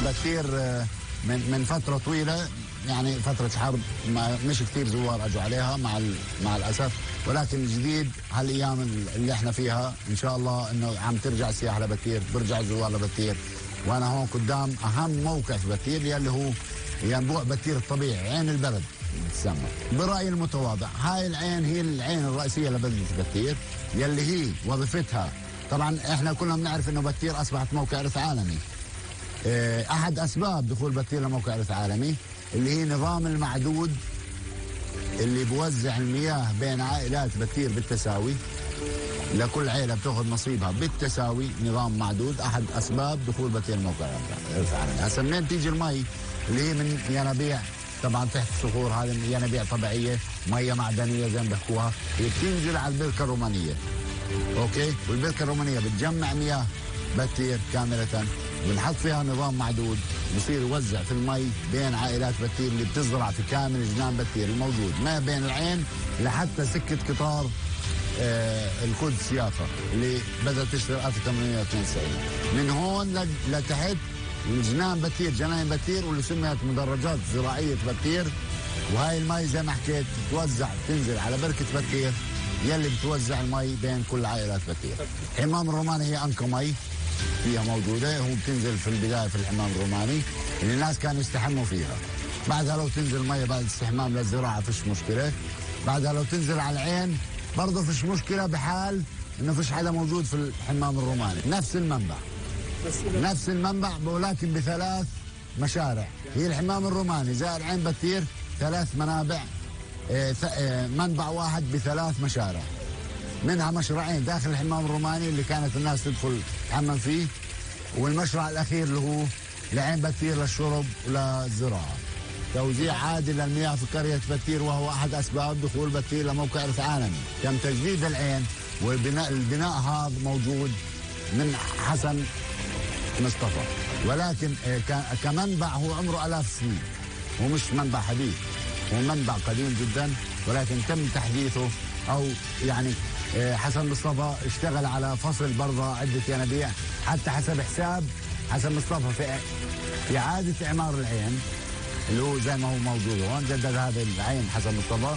بتير من فترة طويلة، يعني فترة حرب مش كثير زوار اجوا عليها مع الاسف، ولكن الجديد هالايام اللي احنا فيها ان شاء الله انه عم ترجع السياحة لبتير، برجع الزوار لبتير. وانا هون قدام اهم موقع في بتير يلي هو ينبوع بتير الطبيعي، عين البلد بتسمى. برأيي المتواضع هاي العين هي العين الرئيسية لبلدة بتير، يلي هي وظيفتها، طبعا احنا كلنا بنعرف انه بتير اصبحت موقع ارث عالمي. احد اسباب دخول بتير لموقع ارث عالمي اللي هي نظام المعدود اللي بوزع المياه بين عائلات بتير بالتساوي، لكل عائله بتاخذ نصيبها بالتساوي، نظام معدود احد اسباب دخول بتير موقع ارث عالمي. هسه منين تيجي المي اللي هي من ينابيع، طبعا تحت الصخور، هذه ينابيع طبيعيه، ميه معدنيه زي ما بيحكوها، هي بتنزل على البركه الرومانيه. اوكي، والبركه الرومانيه بتجمع مياه بتير كامله، بنحط فيها نظام معدود بصير يوزع في المي بين عائلات بتير اللي بتزرع في كامل جنان بتير الموجود ما بين العين لحتى سكه قطار القدس يافا اللي بدأت تشتغل 1892. من هون لتحت جنان بتير، جناين بتير، واللي سميت مدرجات زراعيه بتير. وهاي المي زي ما حكيت بتوزع، تنزل على بركه بتير يلي بتوزع المي بين كل عائلات بتير. حمام الروماني هي انقى مي فيها موجوده، هو بتنزل في البدايه في الحمام الروماني اللي الناس كانوا يستحموا فيها. بعدها لو تنزل مي بعد الاستحمام للزراعه فيش مشكله. بعدها لو تنزل على العين برضه فيش مشكله، بحال انه فيش حدا موجود في الحمام الروماني. نفس المنبع ولكن بثلاث مشارع. هي الحمام الروماني زائد عين بتير 3 منابع، منبع واحد بثلاث مشارع، منها مشرعين داخل الحمام الروماني اللي كانت الناس تدخل تحمم فيه، والمشرع الاخير اللي هو لعين بتير للشرب وللزراعه. توزيع عادل للمياه في قريه بتير وهو احد اسباب دخول بتير لموقع ارث عالمي. تم تجديد العين البناء هذا موجود من حسن مصطفى، ولكن كمنبع هو عمره 1000 سنين، هو مش منبع حديث، هو منبع قديم جدا، ولكن تم تحديثه او يعني حسن مصطفى اشتغل على فصل برضه عده ينابيع، حتى حسب حساب حسن مصطفى في اعاده اعمار العين اللي هو زي ما هو موجود هون، جدد هذا العين حسن مصطفى،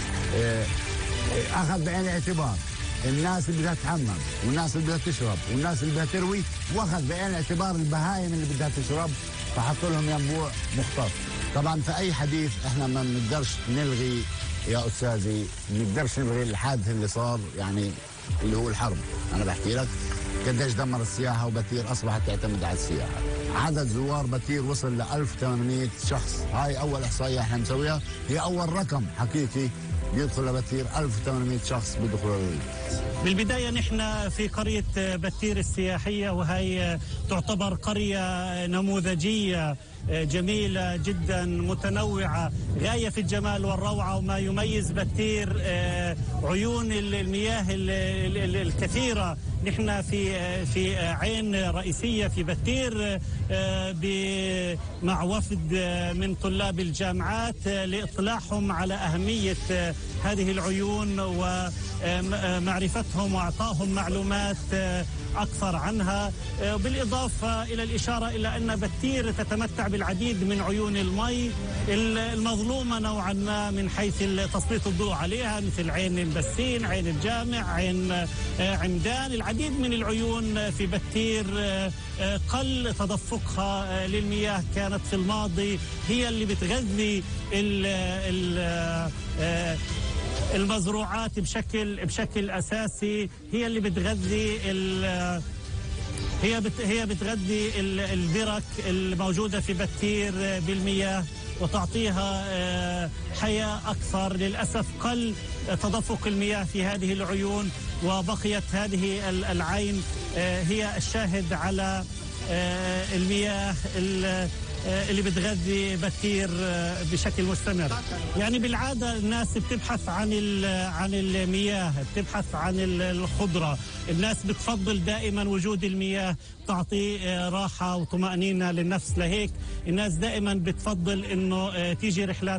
اخذ بعين الاعتبار الناس اللي بدها تحمم والناس اللي بدها تشرب والناس اللي بدها تروي، واخذ بعين الاعتبار البهايم اللي بدها تشرب، فحط لهم ينبوع مختص. طبعا في اي حديث احنا ما بنقدرش نلغي يا استاذي، ما بنقدرش نلغي الحادث اللي صار، يعني اللي هو الحرب. انا بحكي لك قديش دمر السياحه، وبتير اصبحت تعتمد على السياحه. عدد زوار بتير وصل ل 1800 شخص، هاي اول احصائيه احنا مسويها، هي اول رقم حقيقي بيدخل لبتير 1800 شخص بيدخلوا. بالبداية نحن في قرية بتير السياحية، وهي تعتبر قرية نموذجية جميلة جدا متنوعة غاية في الجمال والروعة. وما يميز بتير عيون المياه الكثيرة. نحن في عين رئيسية في بتير مع وفد من طلاب الجامعات لإطلاعهم على أهمية هذه العيون ومعرفتهم وإعطائهم معلومات أكثر عنها، بالإضافة إلى الإشارة إلى أن بتير تتمتع بالعديد من عيون المي المظلومة نوعا ما من حيث تسليط الضوء عليها، مثل عين البسين، عين الجامع، عين عمدان. العديد من العيون في بتير قل تدفقها للمياه، كانت في الماضي هي اللي بتغذي المزروعات بشكل أساسي، هي اللي بتغذي هي بتغذي البرك الموجودة في بتير بالمياه وتعطيها حياة أكثر. للأسف قل تدفق المياه في هذه العيون، وبقيت هذه العين هي الشاهد على المياه اللي بتغذي بتير بشكل مستمر. يعني بالعادة الناس بتبحث عن المياه، بتبحث عن الخضرة. الناس بتفضل دائما وجود المياه، تعطي راحة وطمأنينة للنفس. لهيك الناس دائما بتفضل انه تيجي رحلات